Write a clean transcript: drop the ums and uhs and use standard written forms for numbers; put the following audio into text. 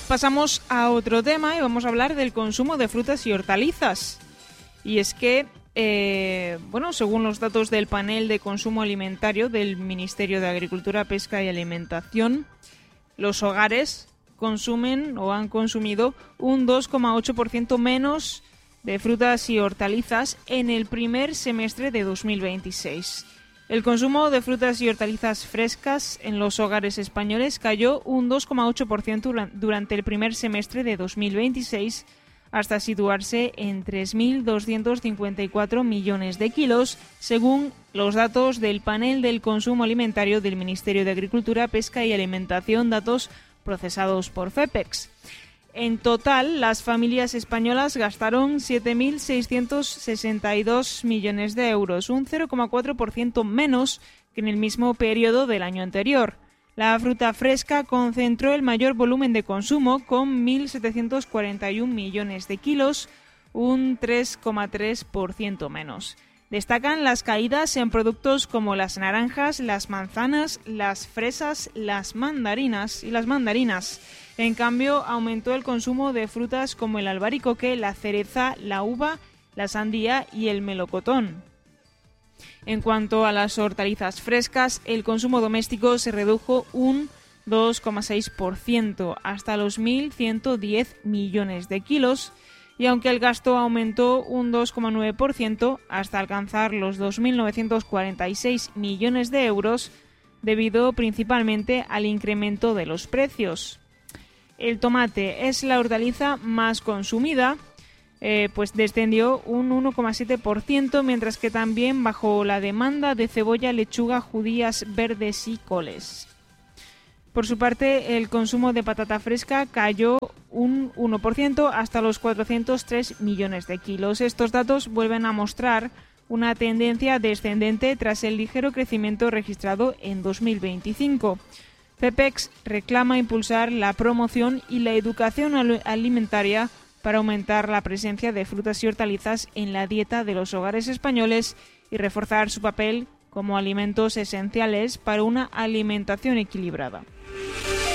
Pasamos a otro tema y vamos a hablar del consumo de frutas y hortalizas. Y es que, según los datos del panel de consumo alimentario del Ministerio de Agricultura, Pesca y Alimentación, los hogares consumen o han consumido un 2,8% menos de frutas y hortalizas en el primer semestre de 2026. El consumo de frutas y hortalizas frescas en los hogares españoles cayó un 2,8% durante el primer semestre de 2026, hasta situarse en 3.254 millones de kilos, según los datos del panel del consumo alimentario del Ministerio de Agricultura, Pesca y Alimentación, datos procesados por FEPEX. En total, las familias españolas gastaron 7.662 millones de euros, un 0,4% menos que en el mismo periodo del año anterior. La fruta fresca concentró el mayor volumen de consumo, con 1.741 millones de kilos, un 3,3% menos. Destacan las caídas en productos como las naranjas, las manzanas, las fresas, las mandarinas. En cambio, aumentó el consumo de frutas como el albaricoque, la cereza, la uva, la sandía y el melocotón. En cuanto a las hortalizas frescas, el consumo doméstico se redujo un 2,6% hasta los 1.110 millones de kilos, y aunque el gasto aumentó un 2,9% hasta alcanzar los 2.946 millones de euros, debido principalmente al incremento de los precios. El tomate es la hortaliza más consumida, pues descendió un 1,7%, mientras que también bajó la demanda de cebolla, lechuga, judías verdes y coles. Por su parte, el consumo de patata fresca cayó un 1% hasta los 403 millones de kilos. Estos datos vuelven a mostrar una tendencia descendente tras el ligero crecimiento registrado en 2025. FEPEX reclama impulsar la promoción y la educación alimentaria para aumentar la presencia de frutas y hortalizas en la dieta de los hogares españoles y reforzar su papel como alimentos esenciales para una alimentación equilibrada.